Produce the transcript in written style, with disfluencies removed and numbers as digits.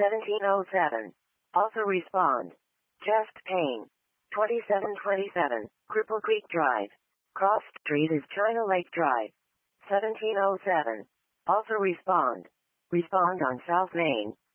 1707. Also respond. Chest pain. 2727. Cripple Creek Drive. Cross Street is China Lake Drive. 1707. Also respond. Respond on South Main.